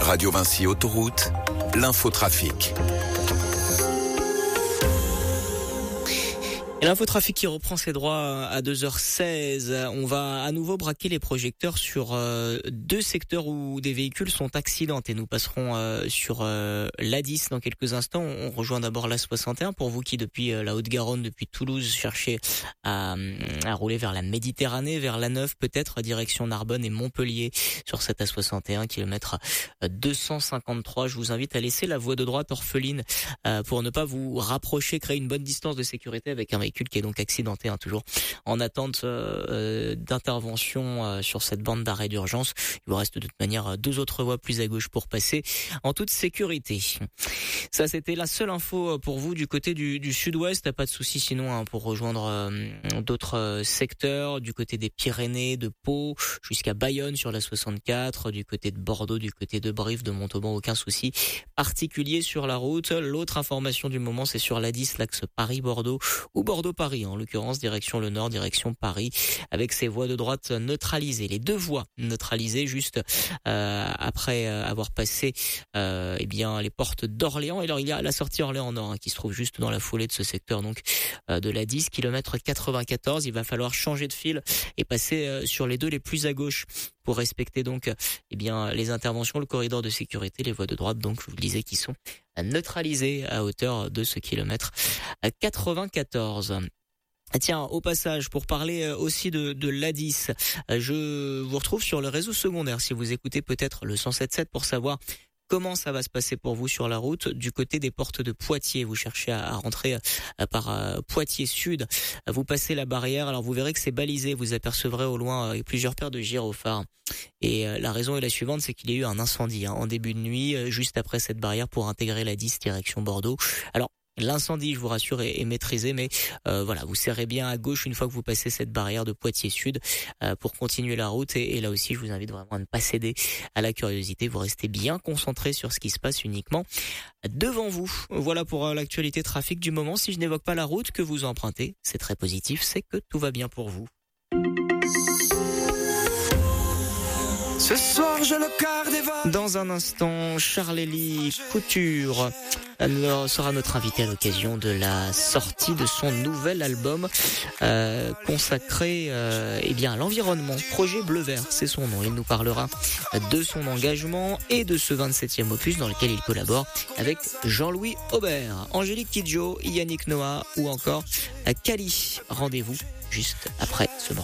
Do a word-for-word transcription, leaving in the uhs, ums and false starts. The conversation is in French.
Radio Vinci Autoroute, l'infotrafic. Et l'infotrafic qui reprend ses droits à deux heures seize. On va à nouveau braquer les projecteurs sur euh, deux secteurs où des véhicules sont accidentés. Nous passerons euh, sur euh, l'A dix dans quelques instants. On rejoint d'abord l'A soixante et un pour vous qui, depuis euh, la Haute-Garonne, depuis Toulouse, cherchez à, à rouler vers la Méditerranée, vers l'A neuf peut-être, direction Narbonne et Montpellier sur cette A soixante et un, kilomètre deux cent cinquante-trois. Je vous invite à laisser la voie de droite orpheline euh, pour ne pas vous rapprocher, créer une bonne distance de sécurité avec un véhicule qui est donc accidenté, hein, toujours en attente euh, d'intervention euh, sur cette bande d'arrêt d'urgence. Il vous reste de toute manière deux autres voies plus à gauche pour passer en toute sécurité. Ça, c'était la seule info pour vous du côté du, du sud-ouest. Pas de souci sinon hein, pour rejoindre euh, d'autres euh, secteurs, du côté des Pyrénées, de Pau, jusqu'à Bayonne sur la soixante-quatre, du côté de Bordeaux, du côté de Brive, de Montauban, aucun souci particulier sur la route. L'autre information du moment, c'est sur l'A dix, l'axe Paris-Bordeaux ou Bordeaux-Paris, en l'occurrence direction le nord, direction Paris, avec ses voies de droite neutralisées. Les deux voies neutralisées juste euh, après avoir passé euh, eh bien les portes d'Orléans. Et alors il y a la sortie Orléans-Nord hein, qui se trouve juste dans la foulée de ce secteur donc euh, de la dix, kilomètre quatre-vingt-quatorze. Il va falloir changer de fil et passer euh, sur les deux les plus à gauche pour respecter donc eh bien les interventions, le corridor de sécurité, les voies de droite donc je vous le disais qui sont neutralisées à hauteur de ce kilomètre quatre-vingt-quatorze. Tiens, au passage, pour parler aussi de, de l'A dix, je vous retrouve sur le réseau secondaire si vous écoutez peut-être le cent sept virgule sept pour savoir comment ça va se passer pour vous sur la route du côté des portes de Poitiers. Vous cherchez à rentrer par Poitiers Sud, vous passez la barrière, alors vous verrez que c'est balisé, vous apercevrez au loin plusieurs paires de gyrophares. Et la raison est la suivante, c'est qu'il y a eu un incendie hein, en début de nuit, juste après cette barrière pour intégrer l'A dix direction Bordeaux. Alors, l'incendie, je vous rassure, est, est maîtrisé, mais euh, voilà, vous serrez bien à gauche une fois que vous passez cette barrière de Poitiers Sud euh, pour continuer la route. Et, et là aussi, je vous invite vraiment à ne pas céder à la curiosité. Vous restez bien concentré sur ce qui se passe uniquement devant vous. Voilà pour euh, l'actualité trafic du moment. Si je n'évoque pas la route que vous empruntez, c'est très positif, c'est que tout va bien pour vous. Ce soir, je le cœur des vagues. Dans un instant, Charlélie Couture alors, sera notre invité à l'occasion de la sortie de son nouvel album euh, consacré euh, eh bien, à l'environnement. Projet Bleu Vert, c'est son nom. Il nous parlera de son engagement et de ce vingt-septième opus dans lequel il collabore avec Jean-Louis Aubert, Angélique Kidjo, Yannick Noah ou encore Kali. Rendez-vous juste après ce morceau.